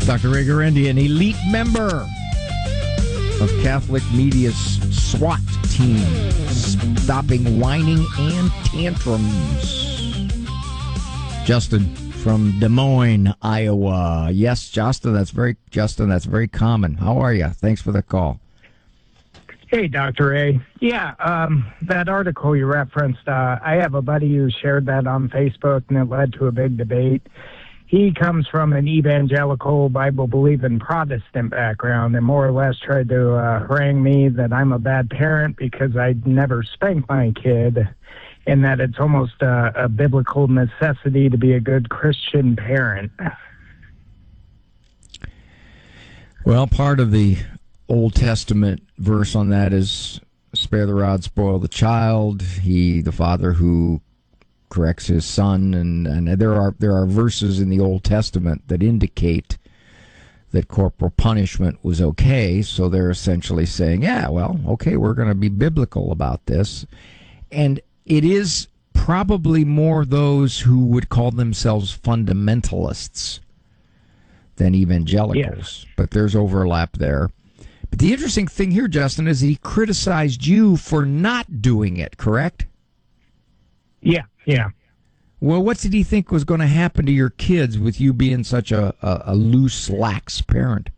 Dr. Ray Guarendi, an elite member of Catholic Media's SWAT team, stopping whining and tantrums. Justin from Des Moines, Iowa. Yes, Justin, that's very common. How are you? Thanks for the call. Hey, Dr. A. Yeah, that article you referenced, I have a buddy who shared that on Facebook, and it led to a big debate. He comes from an evangelical, Bible-believing Protestant background and more or less tried to harangue me that I'm a bad parent because I'd never spanked my kid, and that it's almost a biblical necessity to be a good Christian parent. Well, part of the Old Testament verse on that is spare the rod, spoil the child. The father who corrects his son, and there are verses in the Old Testament that indicate that corporal punishment was okay. So they're essentially saying, yeah, well, okay, we're going to be biblical about this. And it is probably more those who would call themselves fundamentalists than evangelicals. Yes. But there's overlap there. But the interesting thing here, Justin, is he criticized you for not doing it, correct? Yeah. Well, what did he think was going to happen to your kids with you being such a loose, lax parent?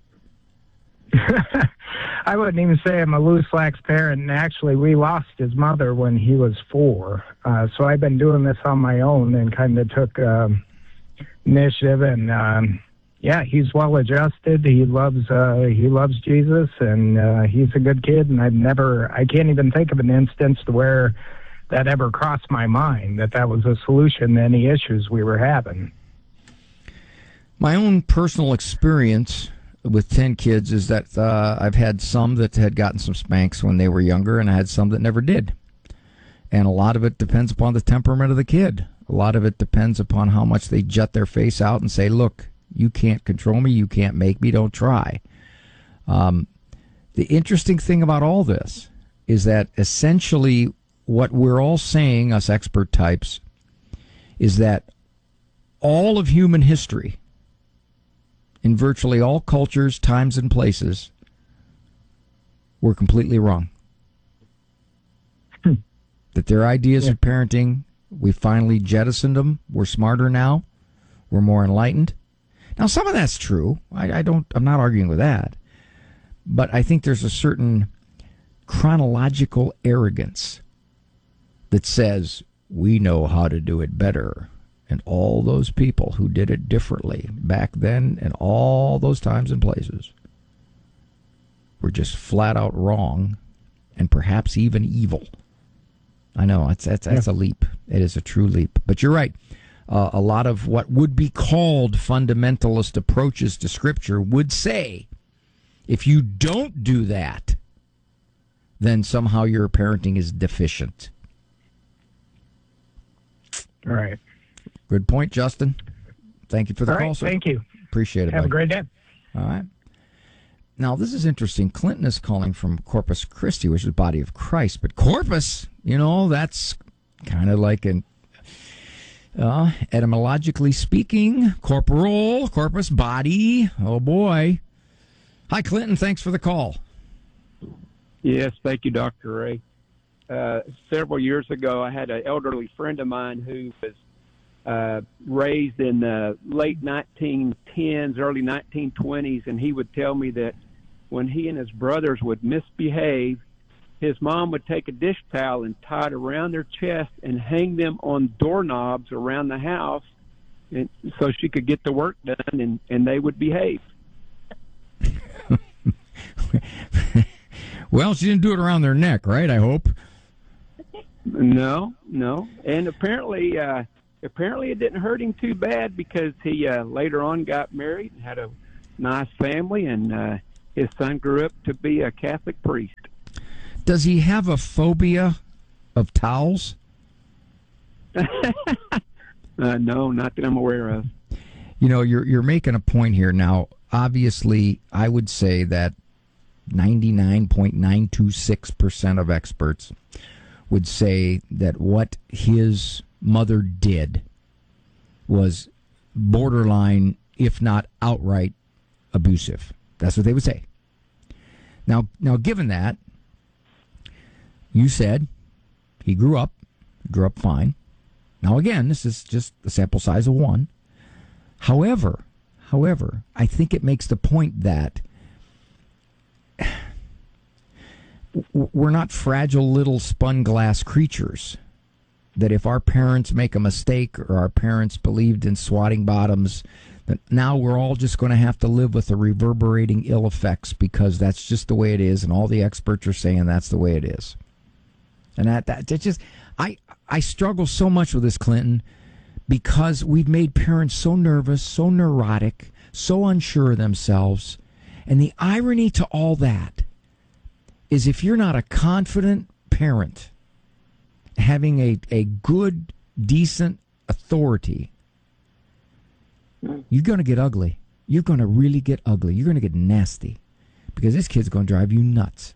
I wouldn't even say I'm a loose, lax parent. And actually, we lost his mother when he was 4. So I've been doing this on my own and kind of took initiative. And yeah, he's well adjusted. He loves Jesus, and he's a good kid. And I can't even think of an instance to where that ever crossed my mind that was a solution to any issues we were having. My own personal experience with 10 kids is that I've had some that had gotten some spanks when they were younger, and I had some that never did. And a lot of it depends upon the temperament of the kid. A lot of it depends upon how much they jut their face out and say, look, you can't control me, you can't make me, don't try. The interesting thing about all this is that essentially what we're all saying, us expert types, is that all of human history, in virtually all cultures, times, and places, were completely wrong. That their ideas of parenting, we finally jettisoned them. We're smarter now. We're more enlightened. Now, some of that's true. I'm not arguing with that. But I think there's a certain chronological arrogance that says we know how to do it better. And all those people who did it differently back then and all those times and places were just flat out wrong and perhaps even evil. I know, that's a leap. It is a true leap. But you're right. A lot of what would be called fundamentalist approaches to Scripture would say, if you don't do that, then somehow your parenting is deficient. All right. Good point, Justin. Thank you for the call, sir. Thank you. Appreciate it. Have buddy. a great day. All right. Now, this is interesting. Clinton is calling from Corpus Christi, which is the body of Christ. But Corpus, that's kind of like an, etymologically speaking, corpus, body. Oh, boy. Hi, Clinton. Thanks for the call. Yes, thank you, Dr. Ray. Several years ago, I had an elderly friend of mine who was raised in the late 1910s, early 1920s, and he would tell me that when he and his brothers would misbehave, his mom would take a dish towel and tie it around their chest and hang them on doorknobs around the house, and so she could get the work done, and they would behave. Well, she didn't do it around their neck, right? I hope. No. And apparently it didn't hurt him too bad because he later on got married and had a nice family, and his son grew up to be a Catholic priest. Does he have a phobia of towels? No, not that I'm aware of. You're making a point here. Now, obviously, I would say that 99.926% of experts would say that what his mother did was borderline, if not outright, abusive. That's what they would say. Now, given that, you said he grew up fine. Now, again, this is just a sample size of one. However, I think it makes the point that we're not fragile little spun glass creatures. That if our parents make a mistake or our parents believed in swatting bottoms, that now we're all just going to have to live with the reverberating ill effects because that's just the way it is, and all the experts are saying that's the way it is. And that just, I struggle so much with this, Clinton, because we've made parents so nervous, so neurotic, so unsure of themselves. And the irony to all that is if you're not a confident parent, having a good, decent authority, you're going to get ugly. You're going to really get ugly. You're going to get nasty because this kid's going to drive you nuts.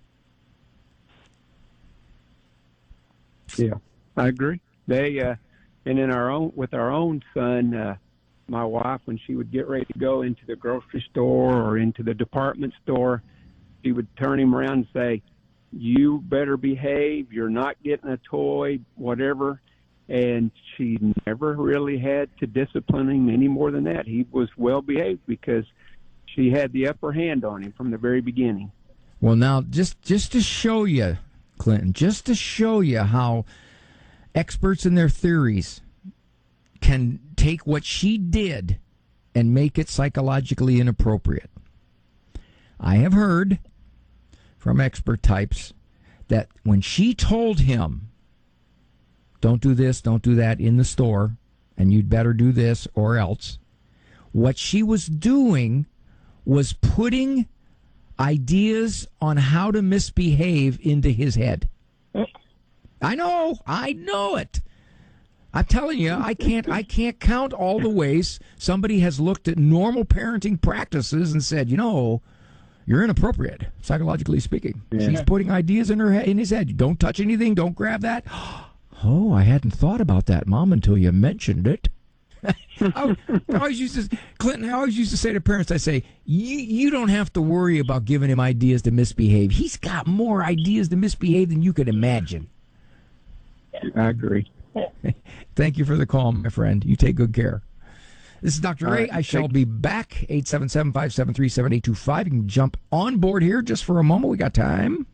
Yeah, I agree. They and with our own son, my wife, when she would get ready to go into the grocery store or into the department store, she would turn him around and say, "You better behave. You're not getting a toy, whatever." And she never really had to discipline him any more than that. He was well behaved because she had the upper hand on him from the very beginning. Well, now, just to show you, Clinton, just to show you how experts in their theories can take what she did and make it psychologically inappropriate. I have heard from expert types that when she told him, don't do this, don't do that in the store, and you'd better do this or else, what she was doing was putting ideas on how to misbehave into his head. I know it. I'm telling you, I can't count all the ways somebody has looked at normal parenting practices and said, you're inappropriate, psychologically speaking. Yeah. She's putting ideas in his head. Don't touch anything. Don't grab that. Oh, I hadn't thought about that, Mom, until you mentioned it. I always used to say to parents, I say, you don't have to worry about giving him ideas to misbehave. He's got more ideas to misbehave than you could imagine. I agree. Thank you for the call, my friend. You take good care. This is Dr. Ray. I shall be back. 877-573-7825. You can jump on board here just for a moment. We got time.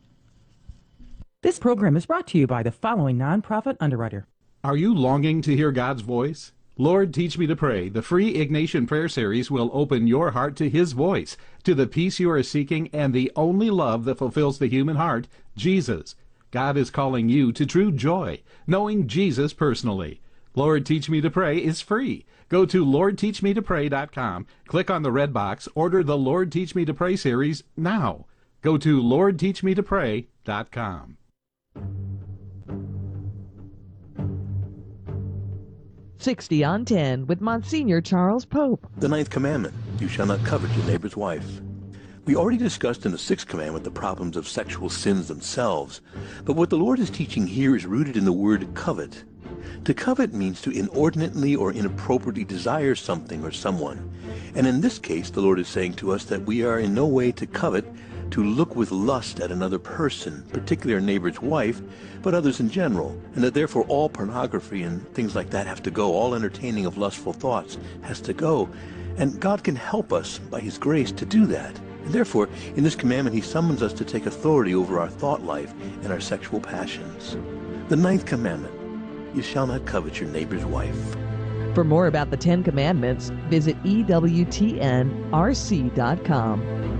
This program is brought to you by the following nonprofit underwriter. Are you longing to hear God's voice? Lord, Teach Me to Pray, the free Ignatian Prayer Series will open your heart to His voice, to the peace you are seeking, and the only love that fulfills the human heart, Jesus. God is calling you to true joy, knowing Jesus personally. Lord, Teach Me to Pray is free. Go to LordTeachMeToPray.com, click on the red box, order the Lord Teach Me to Pray series now. Go to LordTeachMeToPray.com. 60 on 10 with Monsignor Charles Pope. The 9th commandment, you shall not covet your neighbor's wife. We already discussed in the 6th commandment the problems of sexual sins themselves, but what the Lord is teaching here is rooted in the word covet. To covet means to inordinately or inappropriately desire something or someone. And in this case, the Lord is saying to us that we are in no way to covet, to look with lust at another person, particularly our neighbor's wife, but others in general, and that therefore all pornography and things like that have to go, all entertaining of lustful thoughts has to go, and God can help us by His grace to do that. And therefore, in this commandment, He summons us to take authority over our thought life and our sexual passions. The 9th commandment, you shall not covet your neighbor's wife. For more about the 10 Commandments, visit EWTNRC.com.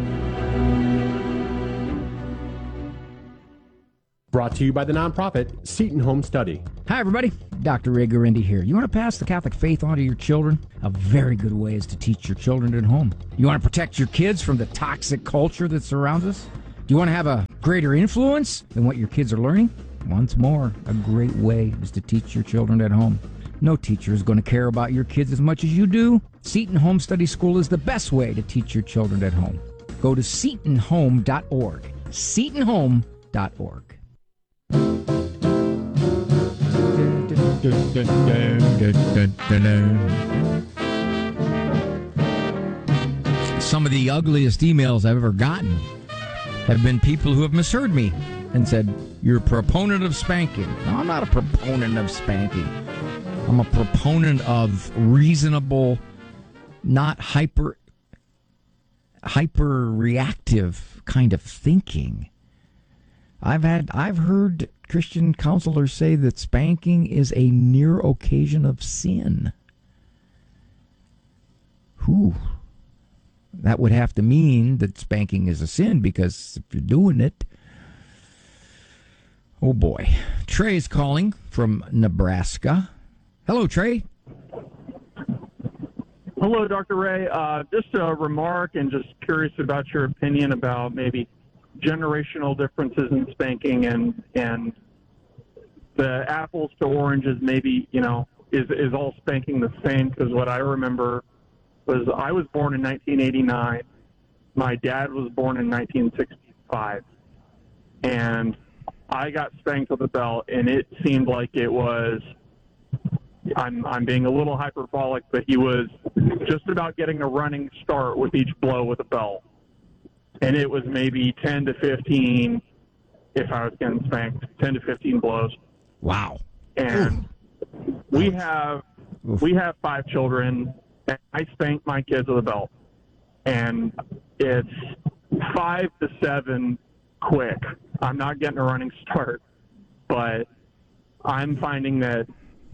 Brought to you by the nonprofit Seton Home Study. Hi, everybody. Dr. Ray Guarendi here. You want to pass the Catholic faith on to your children? A very good way is to teach your children at home. You want to protect your kids from the toxic culture that surrounds us? Do you want to have a greater influence than what your kids are learning? Once more, a great way is to teach your children at home. No teacher is going to care about your kids as much as you do. Seton Home Study School is the best way to teach your children at home. Go to setonhome.org. setonhome.org. Some of the ugliest emails I've ever gotten have been people who have misheard me and said, "You're a proponent of spanking." No, I'm not a proponent of spanking. I'm a proponent of reasonable, not hyper reactive kind of thinking. I've heard Christian counselors say that spanking is a near occasion of sin. Whew. That would have to mean that spanking is a sin, because if you're doing it... Oh, boy. Trey is calling from Nebraska. Hello, Trey. Hello, Dr. Ray. Just a remark and just curious about your opinion about maybe generational differences in spanking and the apples to oranges, maybe, is all spanking the same? Because what I remember was I was born in 1989. My dad was born in 1965. And I got spanked with a belt, and it seemed like it was, I'm being a little hyperbolic, but he was just about getting a running start with each blow with a belt. And it was maybe 10 to 15, if I was getting spanked, 10 to 15 blows. Wow. And we have 5 children, and I spank my kids with a belt. And it's 5 to 7 quick. I'm not getting a running start, but I'm finding that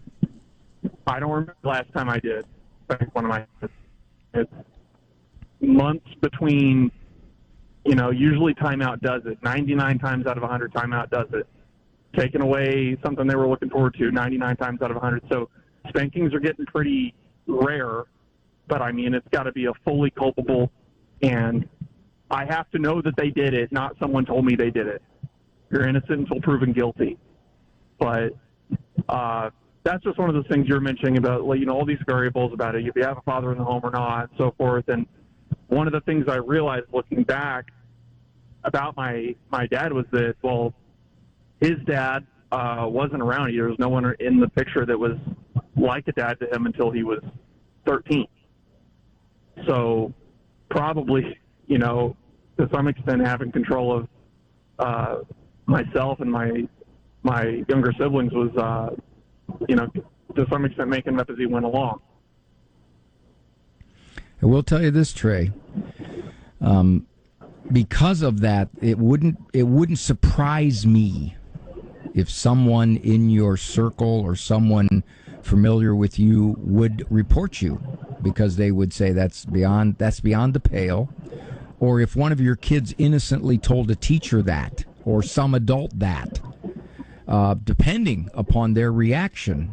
I don't remember the last time I did spank one of my kids. It's months between, usually timeout does it. 99 times out of 100, timeout does it. Taking away something they were looking forward to 99 times out of 100. So spankings are getting pretty rare, but I mean, it's got to be a fully culpable, and I have to know that they did it, not someone told me they did it. You're innocent until proven guilty. But that's just one of those things you're mentioning about, all these variables about it, if you have a father in the home or not, and so forth. And one of the things I realized looking back about my dad was that, well, his dad wasn't around. There was no one in the picture that was like a dad to him until he was 13. So probably, to some extent, having control of myself and my younger siblings was, to some extent making him up as he went along. I will tell you this, Trey. Because of that, it wouldn't surprise me if someone in your circle or someone familiar with you would report you, because they would say that's beyond the pale. Or if one of your kids innocently told a teacher that, or some adult that, depending upon their reaction.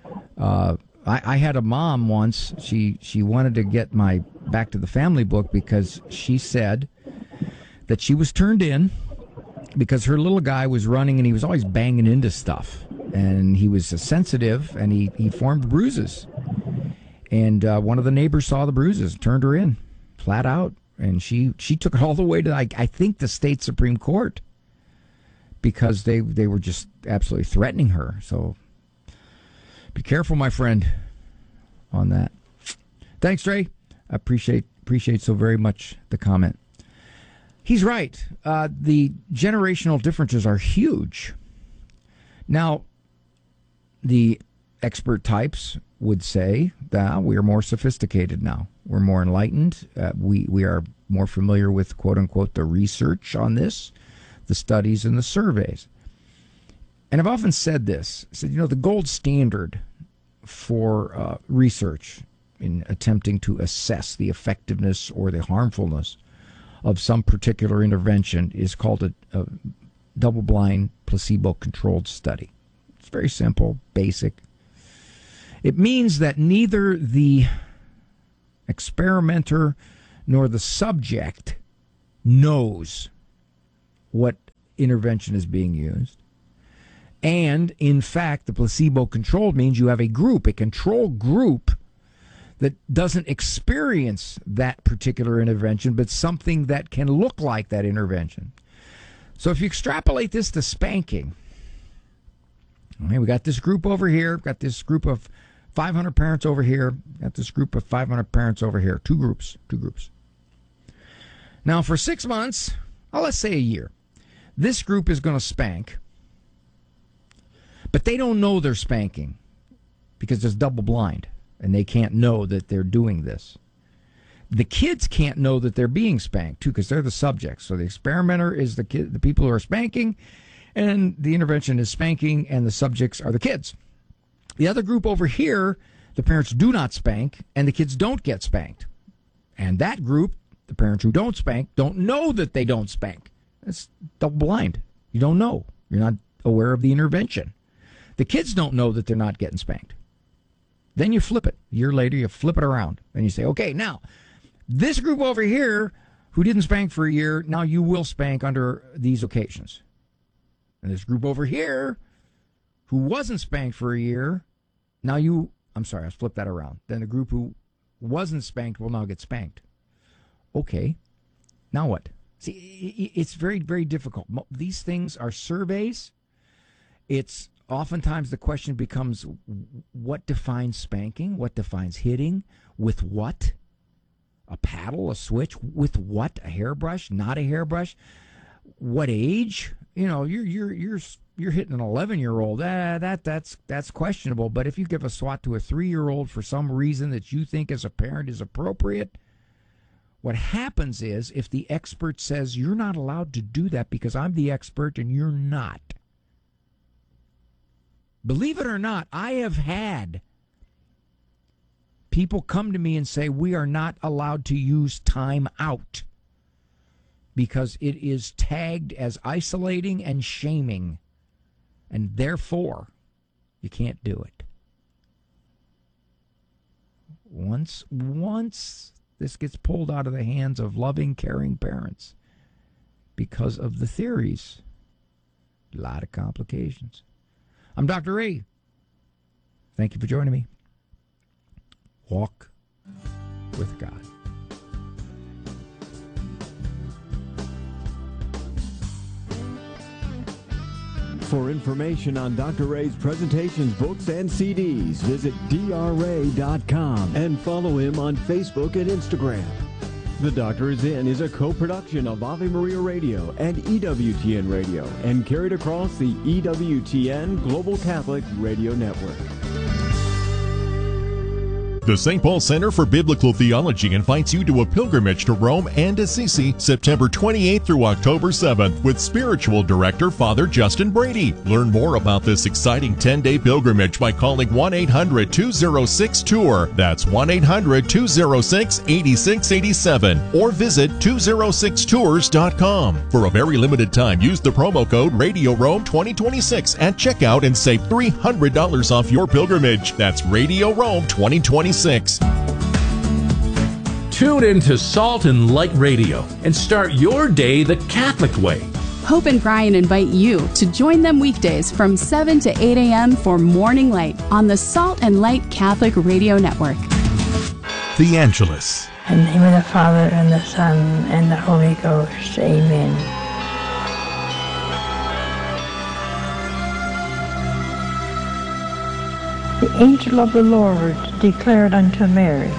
I had a mom once, she wanted to get my Back to the Family book because she said that she was turned in because her little guy was running and he was always banging into stuff. And he was sensitive, and he formed bruises. And one of the neighbors saw the bruises, turned her in, flat out. And she took it all the way to, I think, the state Supreme Court, because they were just absolutely threatening her. So be careful, my friend, on that. Thanks, Trey. I appreciate so very much the comment. He's right. The generational differences are huge. Now, the expert types would say that we are more sophisticated now. We're more enlightened. We are more familiar with, quote unquote, the research on this, the studies and the surveys. And I've often said this. I said, the gold standard for research in attempting to assess the effectiveness or the harmfulness of some particular intervention is called a double-blind, placebo-controlled study. It's very simple, basic. It means that neither the experimenter nor the subject knows what intervention is being used. And, in fact, the placebo-controlled means you have a control group, that doesn't experience that particular intervention, but something that can look like that intervention. So if you extrapolate this to spanking, okay, we got this group over here, got this group of 500 parents over here, got this group of 500 parents over here, two groups. Now, for 6 months, let's say a year, this group is going to spank, but they don't know they're spanking because it's double blind, and they can't know that they're doing this. The kids can't know that they're being spanked, too, because they're the subjects. So the experimenter is the people who are spanking, and the intervention is spanking, and the subjects are the kids. The other group over here, the parents do not spank, and the kids don't get spanked. And that group, the parents who don't spank, don't know that they don't spank. It's double blind. You don't know. You're not aware of the intervention. The kids don't know that they're not getting spanked. Then you flip it. A year later, you flip it around. And you say, okay, now, this group over here who didn't spank for a year, now you will spank under these occasions. And this group over here who wasn't spanked for a year, now I flipped that around. Then the group who wasn't spanked will now get spanked. Okay, now what? See, it's very, very difficult. These things are surveys. It's oftentimes the question becomes, what defines spanking? What defines hitting? With what? A paddle, a switch, with what? A hairbrush, not a hairbrush? What age? You know, you're hitting an 11-year-old. That's questionable. But if you give a swat to a 3-year-old for some reason that you think as a parent is appropriate, what happens is if the expert says you're not allowed to do that because I'm the expert and you're not. Believe it or not, I have had people come to me and say we are not allowed to use time out because it is tagged as isolating and shaming, and therefore you can't do it. Once this gets pulled out of the hands of loving, caring parents because of the theories, a lot of complications. I'm Dr. Ray. Thank you for joining me. Walk with God. For information on Dr. Ray's presentations, books, and CDs, visit drray.com and follow him on Facebook and Instagram. The Doctor is In is a co-production of Ave Maria Radio and EWTN Radio and carried across the EWTN Global Catholic Radio Network. The St. Paul Center for Biblical Theology invites you to a pilgrimage to Rome and Assisi, September 28th through October 7th, with Spiritual Director Father Justin Brady. Learn more about this exciting 10-day pilgrimage by calling 1-800-206-TOUR. That's 1-800-206-8687. Or visit 206tours.com. For a very limited time, use the promo code Radio Rome 2026 at checkout and save $300 off your pilgrimage. That's Radio Rome 2026. Tune into Salt and Light Radio and start your day the Catholic way. Hope and Brian invite you to join them weekdays from 7 to 8 a.m. for Morning Light on the Salt and Light Catholic Radio Network. The Angelus. In the name of the Father, and the Son, and the Holy Ghost. Amen. The angel of the Lord declared unto Mary,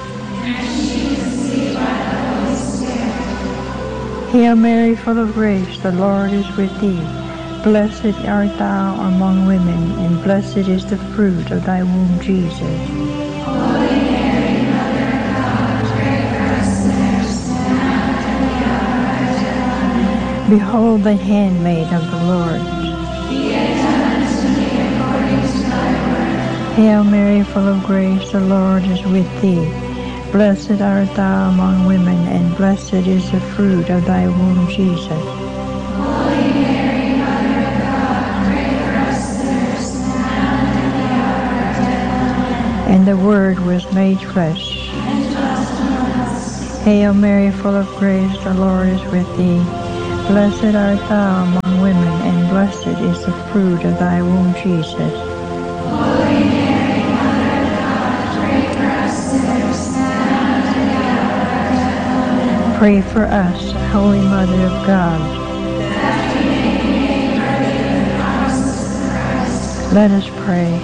Hail Mary, full of grace, the Lord is with thee. Blessed art thou among women, and blessed is the fruit of thy womb, Jesus. Holy Mary, Mother of God, pray for us sinners, now and at the hour of our death. Behold the handmaid of the Lord. Be it done unto me according to thy word. Hail Mary, full of grace, the Lord is with thee. Blessed art thou among women, and blessed is the fruit of thy womb, Jesus. Holy Mary, Mother of God, pray for us sinners, now and at the hour of our death. And the Word was made flesh. And dwelt among us. Hail Mary, full of grace, the Lord is with thee. Blessed art thou among women, and blessed is the fruit of thy womb, Jesus. Holy Mary, Mother of God, pray for us sinners, now and at the hour of our death. Pray for us, Holy Mother of God. That we may be made worthy of the promises of Christ. Let us pray.